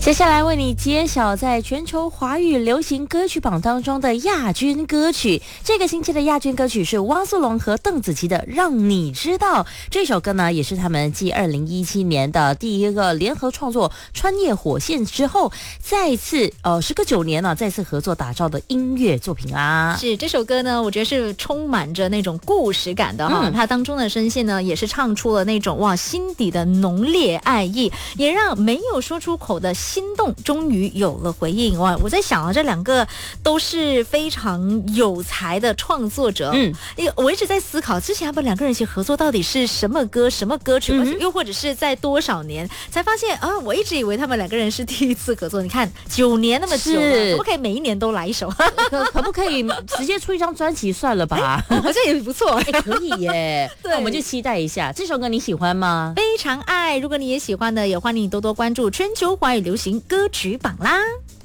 接下来为你揭晓在全球华语流行歌曲榜当中的亚军歌曲。这个星期的亚军歌曲是汪苏泷和邓紫棋的《让你知道》。这首歌呢，也是他们继2017年的第一个联合创作《穿越火线》之后，再次时隔9年呢，再次合作打造的音乐作品啦。 是这首歌呢，我觉得是充满着那种故事感的哈。它当中的声线呢，也是唱出了那种心底的浓烈爱意，也让没有说出口的心动终于有了回应。哇，我在想这两个都是非常有才的创作者。我一直在思考，之前他们两个人一起合作到底是什么歌、什么歌曲，又或者是在多少年才发现啊？我一直以为他们两个人是第一次合作。你看9年那么久了，可不可以每一年都来一首？ 可不可以直接出一张专辑算了吧？ 好像也不错。 可以耶。对，那我们就期待一下这首歌，你喜欢吗？ 非常爱。如果你也喜欢的，也欢迎你多多关注全球华语流行歌曲榜啦。